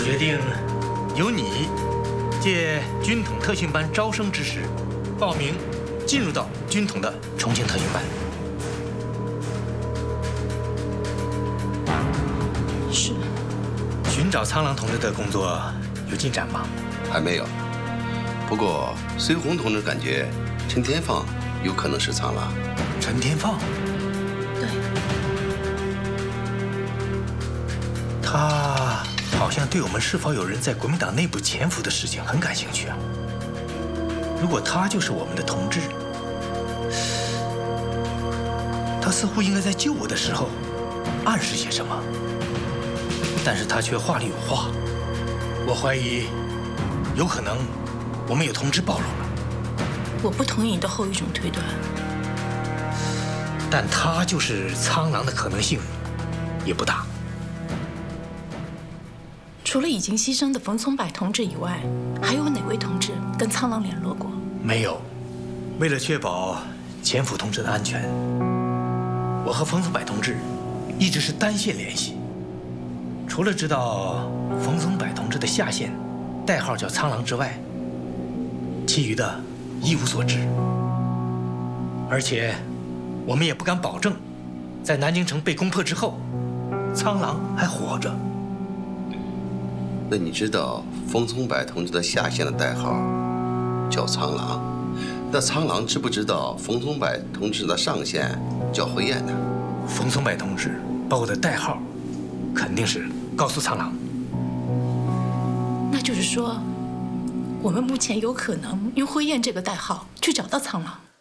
决定由你借军统特训班招生之时，报名进入到军统的重庆特训班。 是。 寻找苍狼同志的工作有进展吗？ 还没有。不过孙红同志感觉陈天放有可能是苍狼。 陈天放？ 对。 他好像对我们是否有人在国民党内部潜伏的事情很感兴趣啊。如果他就是我们的同志，他似乎应该在救我的时候暗示些什么，但是他却话里有话。我怀疑，有可能我们有同志暴露了。 我不同意你的后一种推断。 但他就是苍狼的可能性也不大。 除了已经牺牲的冯从柏同志以外，还有哪位同志跟苍狼联络过？ 没有。为了确保潜伏同志的安全，我和冯从柏同志一直是单线联系。除了知道冯从柏同志的下线代号叫苍狼之外，其余的一无所知。而且我们也不敢保证，在南京城被攻破之后，苍狼还活着。 那你知道冯从柏同志的下线的代号叫苍狼？那苍狼知不知道冯从柏同志的上线叫灰雁呢？ 冯从柏同志把我的代号肯定是告诉苍狼。 那就是说，我们目前有可能用灰雁这个代号去找到苍狼。